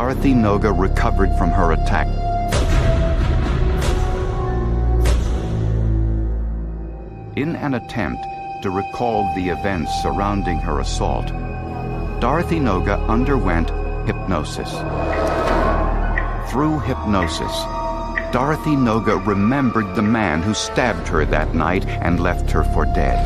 Dorothy Noga recovered from her attack. In an attempt to recall the events surrounding her assault, Dorothy Noga underwent hypnosis. Through hypnosis, Dorothy Noga remembered the man who stabbed her that night and left her for dead.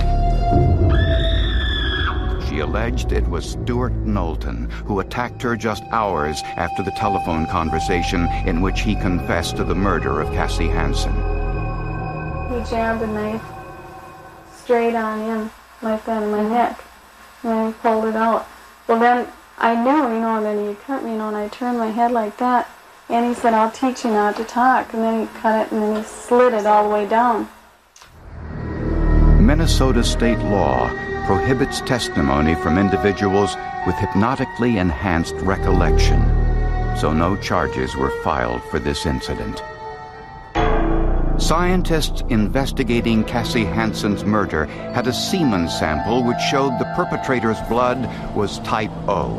She alleged it was Stuart Knowlton who attacked her just hours after the telephone conversation in which he confessed to the murder of Cassie Hansen. He jabbed a knife straight on in, like that, in my neck, and then he pulled it out. Well, then I knew, that he cut me, and I turned my head like that, and he said, "I'll teach you not to talk," and then he cut it, and then he slid it all the way down. Minnesota state law prohibits testimony from individuals with hypnotically enhanced recollection, so no charges were filed for this incident. Scientists investigating Cassie Hansen's murder had a semen sample which showed the perpetrator's blood was type O.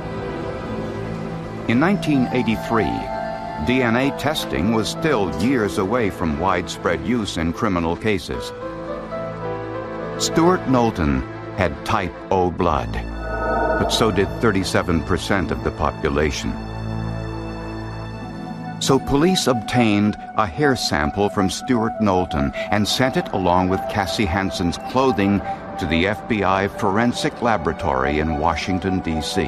In 1983, DNA testing was still years away from widespread use in criminal cases. Stuart Knowlton had type O blood, but so did 37% of the population. So police obtained a hair sample from Stuart Knowlton and sent it along with Cassie Hansen's clothing to the FBI Forensic Laboratory in Washington, D.C.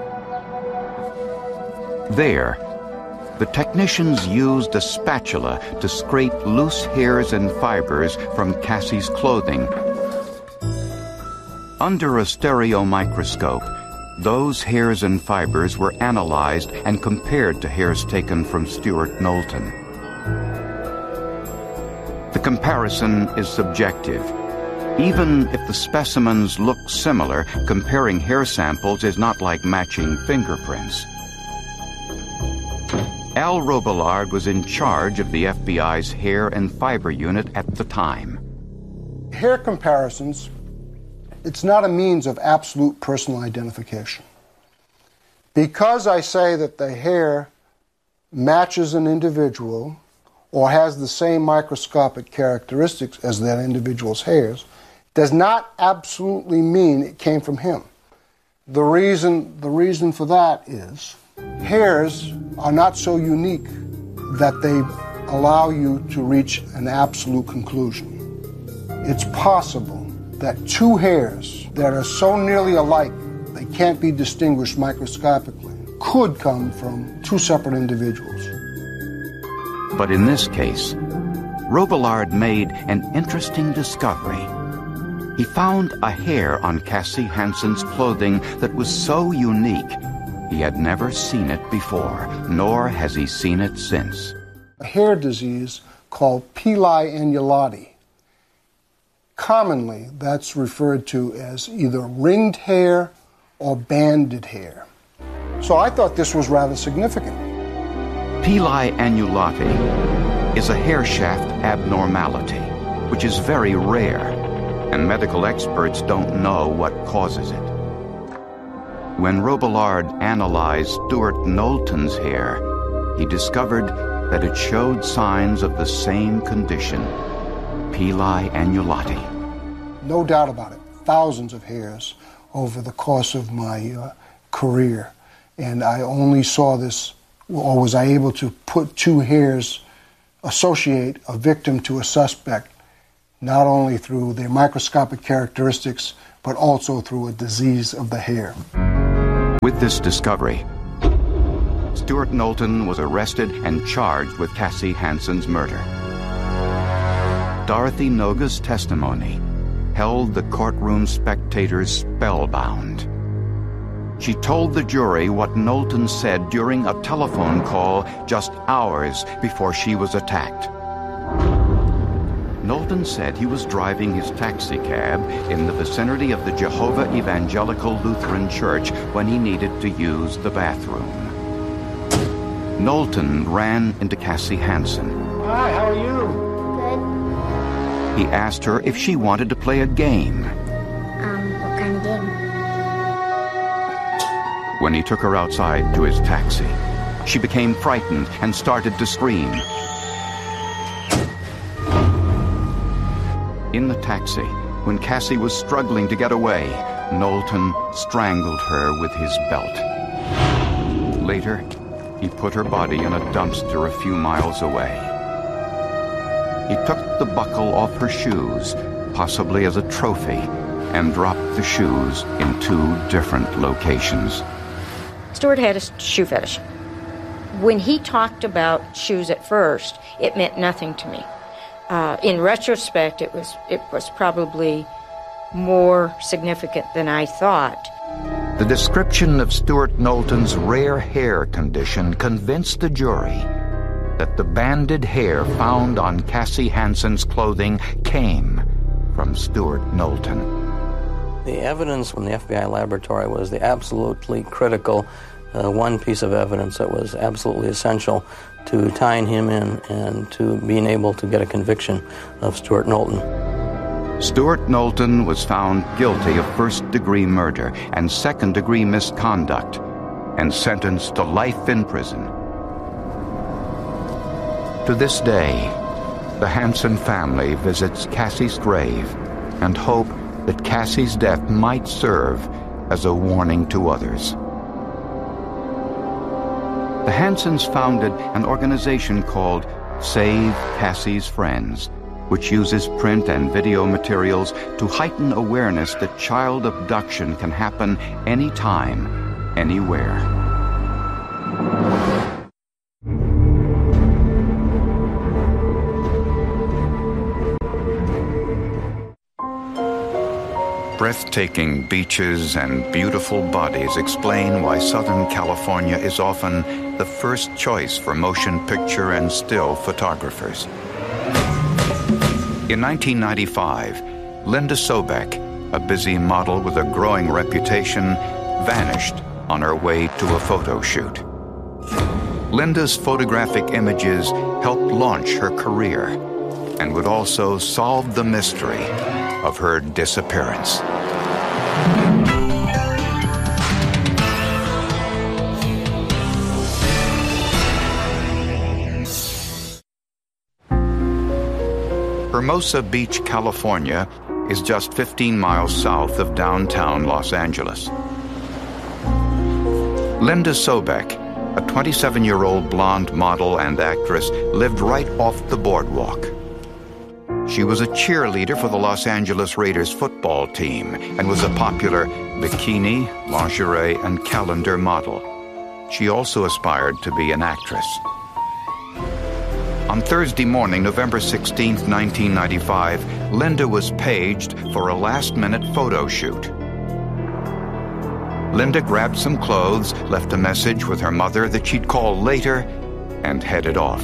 There, the technicians used a spatula to scrape loose hairs and fibers from Cassie's clothing. Under a stereo microscope, those hairs and fibers were analyzed and compared to hairs taken from Stuart Knowlton. The comparison is subjective. Even if the specimens look similar, comparing hair samples is not like matching fingerprints. Al Robillard was in charge of the FBI's hair and fiber unit at the time. Hair comparisons, it's not a means of absolute personal identification. Because I say that the hair matches an individual or has the same microscopic characteristics as that individual's hairs, does not absolutely mean it came from him. The reason for that is hairs are not so unique that they allow you to reach an absolute conclusion. It's possible that two hairs that are so nearly alike they can't be distinguished microscopically could come from two separate individuals. But in this case, Robillard made an interesting discovery. He found a hair on Cassie Hansen's clothing that was so unique he had never seen it before, nor has he seen it since. A hair disease called Pili annulati. Commonly, that's referred to as either ringed hair or banded hair. So I thought this was rather significant. Pili annulati is a hair shaft abnormality, which is very rare, and medical experts don't know what causes it. When Robillard analyzed Stuart Knowlton's hair, he discovered that it showed signs of the same condition, Pili annulati. No doubt about it, thousands of hairs over the course of my career. And I only saw this, or was I able to put two hairs, associate a victim to a suspect, not only through their microscopic characteristics, but also through a disease of the hair. With this discovery, Stuart Knowlton was arrested and charged with Cassie Hansen's murder. Dorothy Noga's testimony held the courtroom spectators spellbound. She told the jury what Knowlton said during a telephone call just hours before she was attacked. Knowlton said he was driving his taxi cab in the vicinity of the Jehovah Evangelical Lutheran Church when he needed to use the bathroom. Knowlton ran into Cassie Hansen. Hi, how are you? He asked her if she wanted to play a game. What kind of game? When he took her outside to his taxi, she became frightened and started to scream. In the taxi, when Cassie was struggling to get away, Knowlton strangled her with his belt. Later, he put her body in a dumpster a few miles away. He took the buckle off her shoes, possibly as a trophy, and dropped the shoes in 2 different locations. Stuart had a shoe fetish. When he talked about shoes at first, it meant nothing to me. In retrospect, it was probably more significant than I thought. The description of Stuart Knowlton's rare hair condition convinced the jury that the banded hair found on Cassie Hansen's clothing came from Stuart Knowlton. The evidence from the FBI laboratory was the absolutely critical one piece of evidence that was absolutely essential to tying him in and to being able to get a conviction of Stuart Knowlton. Stuart Knowlton was found guilty of first-degree murder and second-degree misconduct and sentenced to life in prison. To this day, the Hansen family visits Cassie's grave and hope that Cassie's death might serve as a warning to others. The Hansens founded an organization called Save Cassie's Friends, which uses print and video materials to heighten awareness that child abduction can happen anytime, anywhere. Breathtaking beaches and beautiful bodies explain why Southern California is often the first choice for motion picture and still photographers. In 1995, Linda Sobek, a busy model with a growing reputation, vanished on her way to a photo shoot. Linda's photographic images helped launch her career and would also solve the mystery of her disappearance. Hermosa Beach, California, is just 15 miles south of downtown Los Angeles. Linda Sobek, a 27-year-old blonde model and actress, lived right off the boardwalk. She was a cheerleader for the Los Angeles Raiders football team and was a popular bikini, lingerie, and calendar model. She also aspired to be an actress. On Thursday morning, November 16, 1995, Linda was paged for a last-minute photo shoot. Linda grabbed some clothes, left a message with her mother that she'd call later, and headed off.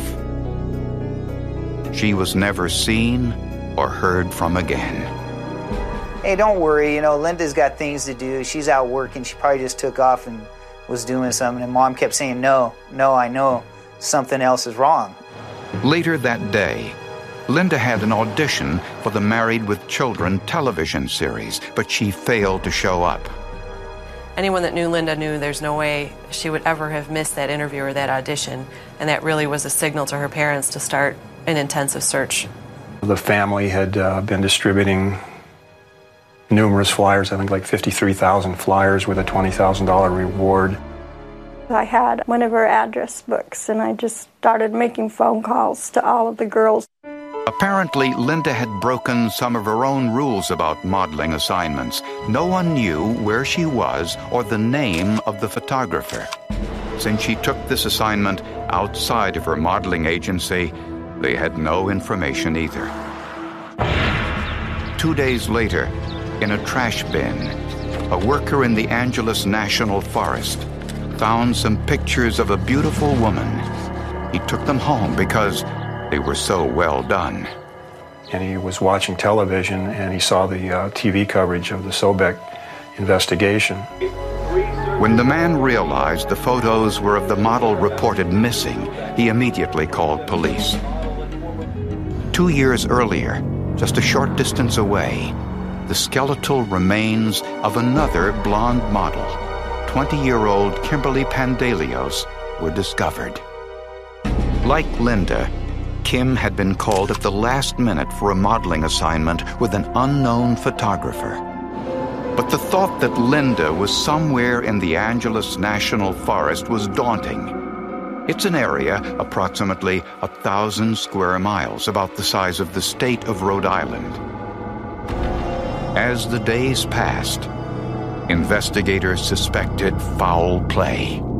She was never seen or heard from again. Hey, don't worry, Linda's got things to do. She's out working. She probably just took off and was doing something. And Mom kept saying, no, I know something else is wrong. Later that day, Linda had an audition for the Married with Children television series, but she failed to show up. Anyone that knew Linda knew there's no way she would ever have missed that interview or that audition, and that really was a signal to her parents to start an intensive search. The family had been distributing numerous flyers, I think like 53,000 flyers with a $20,000 reward. I had one of her address books, and I just started making phone calls to all of the girls. Apparently, Linda had broken some of her own rules about modeling assignments. No one knew where she was or the name of the photographer. Since she took this assignment outside of her modeling agency, they had no information either. 2 days later, in a trash bin, a worker in the Angeles National Forest found some pictures of a beautiful woman. He took them home because they were so well done. And he was watching television and he saw the TV coverage of the Sobek investigation. When the man realized the photos were of the model reported missing, he immediately called police. 2 years earlier, just a short distance away, the skeletal remains of another blonde model, 20-year-old Kimberly Pandelios, were discovered. Like Linda, Kim had been called at the last minute for a modeling assignment with an unknown photographer. But the thought that Linda was somewhere in the Angeles National Forest was daunting. It's an area approximately 1,000 square miles, about the size of the state of Rhode Island. As the days passed, investigators suspected foul play.